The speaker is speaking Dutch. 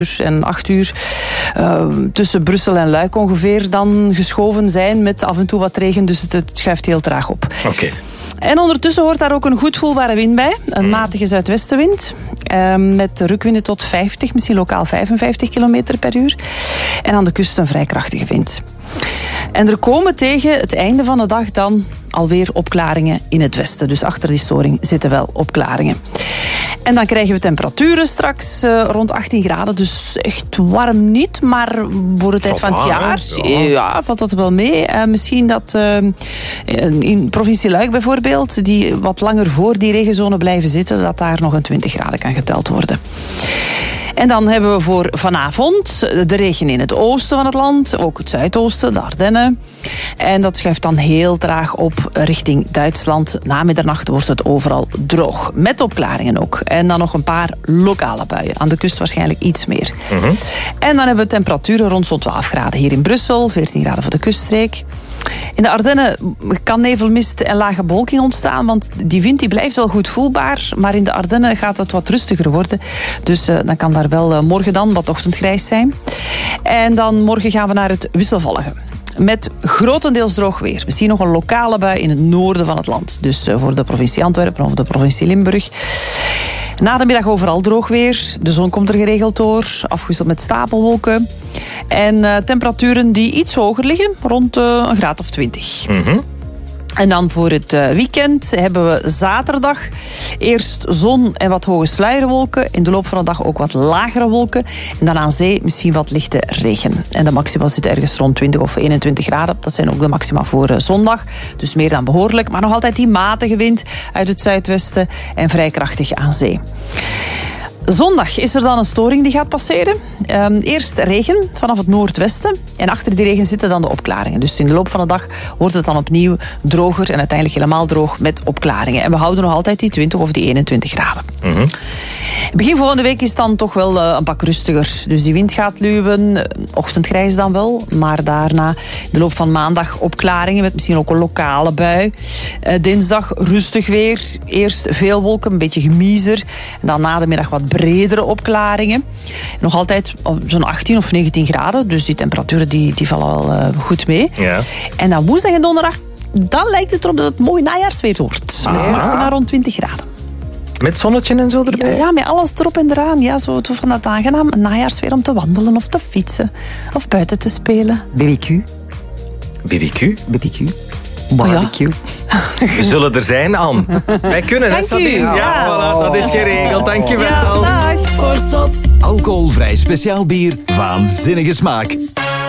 en 8 uur tussen Brussel en Luik ongeveer dan geschoven zijn met af en toe wat regen. Dus het schuift heel traag op. Oké. En ondertussen hoort daar ook een goed voelbare wind bij. Een matige zuidwestenwind. Met rukwinden tot 50, misschien lokaal 55 km per uur. En aan de kust een vrij krachtige wind. En er komen tegen het einde van de dag dan alweer opklaringen in het westen. Dus achter die storing zitten wel opklaringen. En dan krijgen we temperaturen straks rond 18 graden. Dus echt warm niet, maar voor de tijd van het jaar valt dat wel mee. Misschien dat in provincie Luik bijvoorbeeld, die wat langer voor die regenzone blijven zitten, dat daar nog een 20 graden kan geteld worden. En dan hebben we voor vanavond de regen in het oosten van het land. Ook het zuidoosten, de Ardennen. En dat schuift dan heel traag op richting Duitsland. Na middernacht wordt het overal droog. Met opklaringen ook. En dan nog een paar lokale buien. Aan de kust waarschijnlijk iets meer. Mm-hmm. En dan hebben we temperaturen rond zo'n 12 graden hier in Brussel. 14 graden voor de kuststreek. In de Ardennen kan nevelmist en lage bewolking ontstaan, want die wind die blijft wel goed voelbaar, maar in de Ardennen gaat het wat rustiger worden. Dus dan kan daar wel morgen dan wat ochtendgrijs zijn. En dan morgen gaan we naar het wisselvallige. Met grotendeels droog weer. Misschien nog een lokale bui in het noorden van het land. Dus voor de provincie Antwerpen of de provincie Limburg. Na de middag overal droog weer. De zon komt er geregeld door. Afgewisseld met stapelwolken. En temperaturen die iets hoger liggen. Rond een graad of 20. Mm-hmm. En dan voor het weekend hebben we zaterdag eerst zon en wat hoge sluierwolken. In de loop van de dag ook wat lagere wolken. En dan aan zee misschien wat lichte regen. En de maxima zit ergens rond 20 of 21 graden. Dat zijn ook de maxima voor zondag. Dus meer dan behoorlijk. Maar nog altijd die matige wind uit het zuidwesten en vrij krachtig aan zee. Zondag is er dan een storing die gaat passeren. Eerst regen vanaf het noordwesten. En achter die regen zitten dan de opklaringen. Dus in de loop van de dag wordt het dan opnieuw droger. En uiteindelijk helemaal droog met opklaringen. En we houden nog altijd die 20 of die 21 graden. Mm-hmm. Begin volgende week is het dan toch wel een pak rustiger. Dus die wind gaat luwen. Ochtendgrijs dan wel. Maar daarna in de loop van maandag opklaringen. Met misschien ook een lokale bui. Dinsdag rustig weer. Eerst veel wolken, een beetje gemiezer. En dan na de middag wat bredere opklaringen. Nog altijd zo'n 18 of 19 graden. Dus die temperaturen die vallen wel goed mee. Ja. En dan woensdag en donderdag, dan lijkt het erop dat het mooi najaarsweer wordt. Met maxima rond 20 graden. Met zonnetje en zo erbij? Ja, met alles erop en eraan. Ja, zo van dat aangenaam najaarsweer om te wandelen of te fietsen. Of buiten te spelen. BBQ. BBQ? BBQ. Barbecue. We zullen er zijn, Anne. Wij kunnen, hè, Sabine? Ja, voilà, dat is geregeld. Dank je wel. Ja, dag. Sportzot. Alcoholvrij speciaal bier. Waanzinnige smaak.